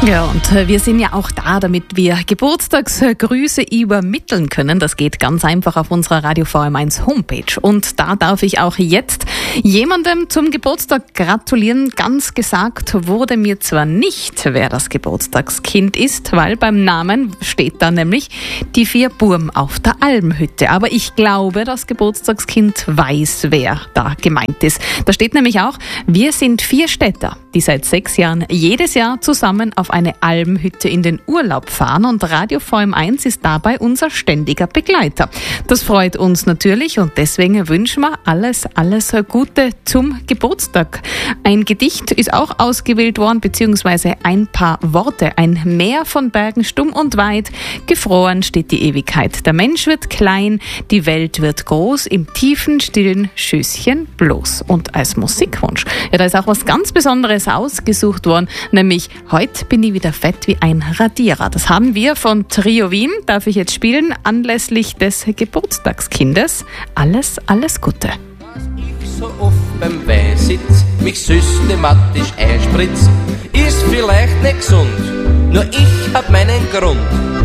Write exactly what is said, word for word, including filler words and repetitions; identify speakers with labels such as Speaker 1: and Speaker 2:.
Speaker 1: Ja, und wir sind ja auch da, damit wir Geburtstagsgrüße übermitteln können. Das geht ganz einfach auf unserer Radio V M eins Homepage. Und da darf ich auch jetzt jemandem zum Geburtstag gratulieren. Ganz gesagt wurde mir zwar nicht, wer das Geburtstagskind ist, weil beim Namen steht da nämlich die vier Burm auf der Almhütte. Aber ich glaube, das Geburtstagskind weiß, wer da gemeint ist. Da steht nämlich auch, wir sind vier Städter, die seit sechs Jahren jedes Jahr zusammen auf eine Almhütte in den Urlaub fahren, und Radio V M eins ist dabei unser ständiger Begleiter. Das freut uns natürlich, und deswegen wünschen wir alles, alles Gute zum Geburtstag. Ein Gedicht ist auch ausgewählt worden, beziehungsweise ein paar Worte. Ein Meer von Bergen stumm und weit, gefroren steht die Ewigkeit. Der Mensch wird klein, die Welt wird groß, im tiefen, stillen Schößchen bloß. Und als Musikwunsch, ja, da ist auch was ganz Besonderes ausgesucht worden, nämlich heute bin ich wieder fett wie ein Radierer. Das haben wir von Trio Wien, darf ich jetzt spielen, anlässlich des Geburtstagskindes. Alles, alles Gute.
Speaker 2: Dass ich so oft beim Weinsitz mich systematisch einspritz, ist vielleicht nicht gesund, nur ich hab meinen Grund.